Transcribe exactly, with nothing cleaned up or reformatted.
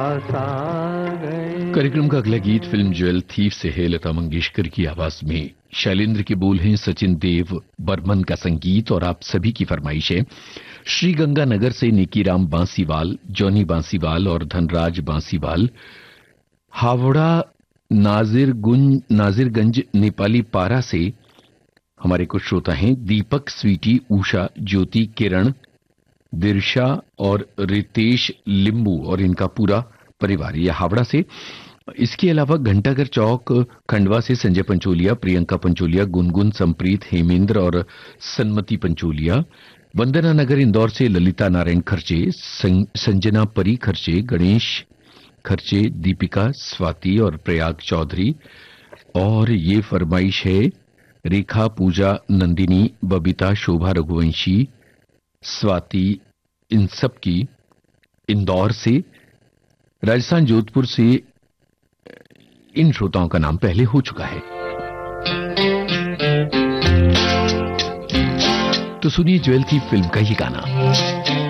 कार्यक्रम का अगला गीत फिल्म ज्वेल थीफ से है, लता मंगेशकर की आवाज में। शैलेंद्र के बोल हैं, सचिन देव बर्मन का संगीत और आप सभी की फरमाइश है। श्री गंगानगर से निकीराम बांसीवाल, जॉनी बांसीवाल और धनराज बांसीवाल, हावड़ा नाजिरगुंज नाजिरगंज नेपाली पारा से हमारे कुछ श्रोता हैं। दीपक, स्वीटी, उषा, ज्योति, किरण, दिर्शा और रितेश लिंबू और इनका पूरा परिवार, यह हावड़ा से। इसके अलावा घंटाघर चौक खंडवा से संजय पंचोलिया, प्रियंका पंचोलिया, गुनगुन, संप्रीत, हेमेंद्र और सन्मति पंचोलिया। वंदना नगर इंदौर से ललिता नारायण खर्चे, संजना परी खर्चे, गणेश खर्चे, दीपिका, स्वाति और प्रयाग चौधरी। और ये फरमाइश है रेखा, पूजा, नंदिनी, बबीता, शोभा रघुवंशी, स्वाति, इन सब की इंदौर से। राजस्थान जोधपुर से इन श्रोताओं का नाम पहले हो चुका है। तो सुनिए ज्वेल थी फिल्म का ये गाना।